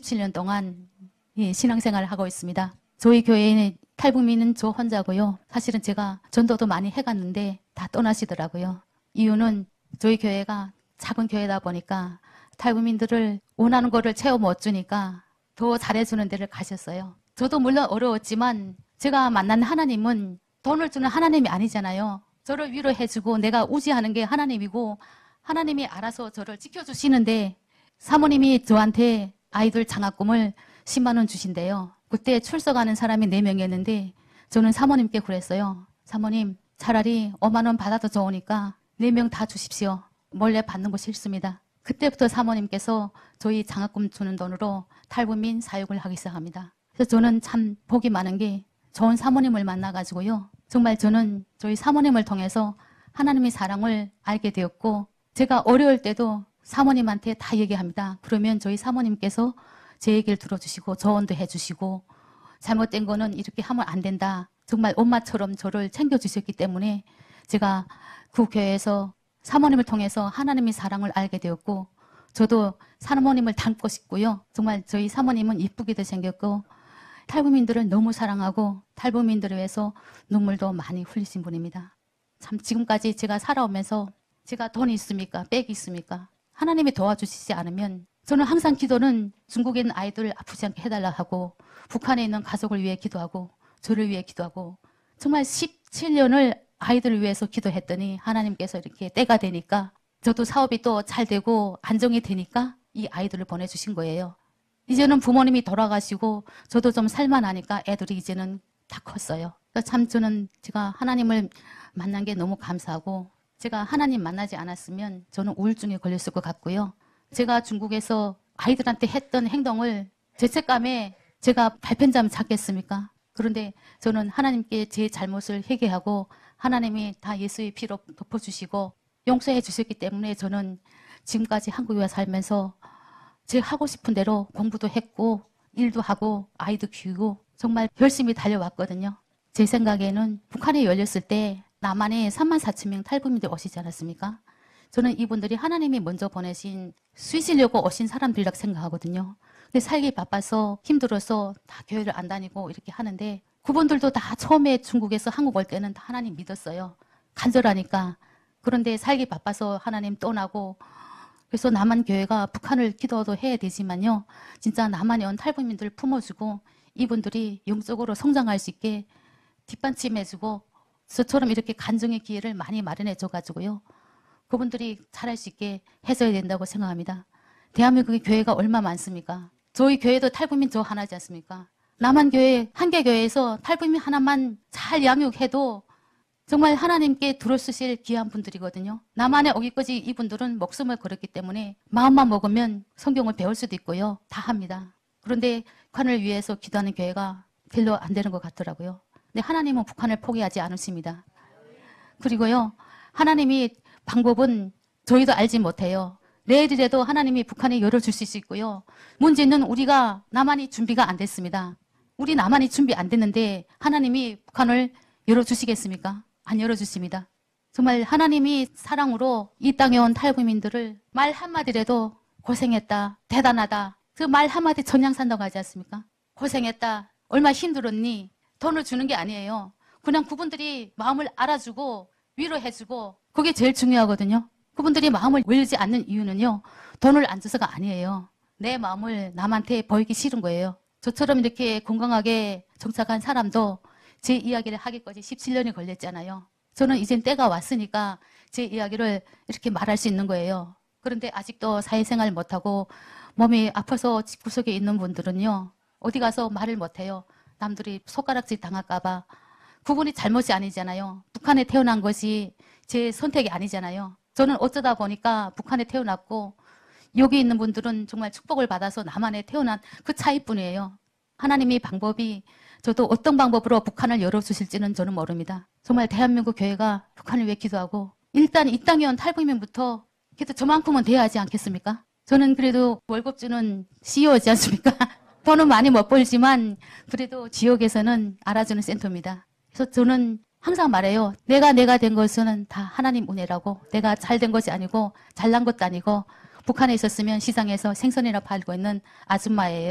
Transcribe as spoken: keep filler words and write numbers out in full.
십칠 년 동안 예, 신앙생활을 하고 있습니다. 저희 교회에 탈북민은 저 혼자고요. 사실은 제가 전도도 많이 해갔는데 다 떠나시더라고요. 이유는 저희 교회가 작은 교회다 보니까 탈북민들을 원하는 거를 채워 못 주니까 더 잘해주는 데를 가셨어요. 저도 물론 어려웠지만 제가 만난 하나님은 돈을 주는 하나님이 아니잖아요. 저를 위로해주고 내가 우지하는 게 하나님이고 하나님이 알아서 저를 지켜주시는데 사모님이 저한테 아이들 장학금을 십만 원 주신대요. 그때 출석하는 사람이 네 명이었는데 저는 사모님께 그랬어요. 사모님 차라리 오만 원 받아도 좋으니까 네 명 다 주십시오. 몰래 받는 거 싫습니다. 그때부터 사모님께서 저희 장학금 주는 돈으로 탈북민 사육을 하기 시작합니다. 그래서 저는 참 복이 많은 게 좋은 사모님을 만나가지고요. 정말 저는 저희 사모님을 통해서 하나님의 사랑을 알게 되었고 제가 어려울 때도 사모님한테 다 얘기합니다. 그러면 저희 사모님께서 제 얘기를 들어주시고 조언도 해주시고 잘못된 거는 이렇게 하면 안 된다. 정말 엄마처럼 저를 챙겨주셨기 때문에 제가 그 교회에서 사모님을 통해서 하나님의 사랑을 알게 되었고 저도 사모님을 닮고 싶고요. 정말 저희 사모님은 이쁘게도 생겼고 탈북민들을 너무 사랑하고 탈북민들을 위해서 눈물도 많이 흘리신 분입니다. 참 지금까지 제가 살아오면서 제가 돈이 있습니까? 빽이 있습니까? 하나님이 도와주시지 않으면 저는 항상 기도는 중국에 있는 아이들 아프지 않게 해달라 하고 북한에 있는 가족을 위해 기도하고 저를 위해 기도하고 정말 십칠 년을 아이들을 위해서 기도했더니 하나님께서 이렇게 때가 되니까 저도 사업이 또 잘 되고 안정이 되니까 이 아이들을 보내주신 거예요. 이제는 부모님이 돌아가시고 저도 좀 살만하니까 애들이 이제는 다 컸어요. 참 저는 제가 하나님을 만난 게 너무 감사하고 제가 하나님 만나지 않았으면 저는 우울증에 걸렸을 것 같고요. 제가 중국에서 아이들한테 했던 행동을 죄책감에 제가 발편잡음 찾겠습니까? 그런데 저는 하나님께 제 잘못을 회개하고 하나님이 다 예수의 피로 덮어주시고 용서해 주셨기 때문에 저는 지금까지 한국에 와 살면서 제 하고 싶은 대로 공부도 했고 일도 하고 아이도 키우고 정말 열심히 달려왔거든요. 제 생각에는 북한이 열렸을 때 남한에 삼만 사천 명 탈북민들 오시지 않았습니까? 저는 이분들이 하나님이 먼저 보내신 쓰시려고 오신 사람들이라고 생각하거든요. 근데 살기 바빠서 힘들어서 다 교회를 안 다니고 이렇게 하는데 그분들도 다 처음에 중국에서 한국 올 때는 다 하나님 믿었어요. 간절하니까. 그런데 살기 바빠서 하나님 떠나고 그래서 남한 교회가 북한을 기도도 해야 되지만요. 진짜 남한에 온 탈북민들을 품어주고 이분들이 영적으로 성장할 수 있게 뒷받침해주고 저처럼 이렇게 간증의 기회를 많이 마련해줘가지고요. 그분들이 잘할 수 있게 해줘야 된다고 생각합니다. 대한민국의 교회가 얼마 많습니까? 저희 교회도 탈북민 저 하나지 않습니까? 남한 교회, 한개 교회에서 탈북민 하나만 잘 양육해도 정말 하나님께 들어쓰실 귀한 분들이거든요. 남한에 오기까지 이분들은 목숨을 걸었기 때문에 마음만 먹으면 성경을 배울 수도 있고요. 다 합니다. 그런데 북한을 위해서 기도하는 교회가 별로 안 되는 것 같더라고요. 근데 하나님은 북한을 포기하지 않으십니다. 그리고요. 하나님이 방법은 저희도 알지 못해요. 내일이라도 하나님이 북한에 열어주실 수 있고요. 문제는 우리가 남한이 준비가 안 됐습니다. 우리 남한이 준비 안 됐는데 하나님이 북한을 열어주시겠습니까? 안 열어주십니다. 정말 하나님이 사랑으로 이 땅에 온 탈북민들을 말 한마디라도 고생했다, 대단하다. 그 말 한마디 전량 산다고 하지 않습니까? 고생했다, 얼마나 힘들었니? 돈을 주는 게 아니에요. 그냥 그분들이 마음을 알아주고 위로해주고 그게 제일 중요하거든요. 그분들이 마음을 열지 않는 이유는요. 돈을 안 줘서가 아니에요. 내 마음을 남한테 보이기 싫은 거예요. 저처럼 이렇게 건강하게 정착한 사람도 제 이야기를 하기까지 십칠 년이 걸렸잖아요. 저는 이젠 때가 왔으니까 제 이야기를 이렇게 말할 수 있는 거예요. 그런데 아직도 사회생활 못하고 몸이 아파서 집구석에 있는 분들은요. 어디 가서 말을 못해요. 남들이 손가락질 당할까 봐. 그분이 잘못이 아니잖아요. 북한에 태어난 것이 제 선택이 아니잖아요. 저는 어쩌다 보니까 북한에 태어났고 여기 있는 분들은 정말 축복을 받아서 남한에 태어난 그 차이뿐이에요. 하나님의 방법이 저도 어떤 방법으로 북한을 열어주실지는 저는 모릅니다. 정말 대한민국 교회가 북한을 위해 기도하고 일단 이 땅에 온 탈북민부터 그래도 저만큼은 돼야 하지 않겠습니까? 저는 그래도 월급 주는 씨이오지 않습니까? 돈은 많이 못 벌지만 그래도 지역에서는 알아주는 센터입니다. 그래서 저는 항상 말해요. 내가 내가 된 것은 다 하나님 은혜라고. 내가 잘 된 것이 아니고 잘난 것도 아니고 북한에 있었으면 시장에서 생선이나 팔고 있는 아줌마예요.